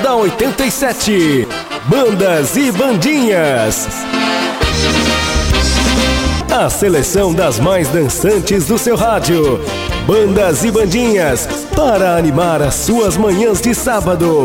da 87. Bandas e Bandinhas. A seleção das mais dançantes do seu rádio. Bandas e Bandinhas, para animar as suas manhãs de sábado.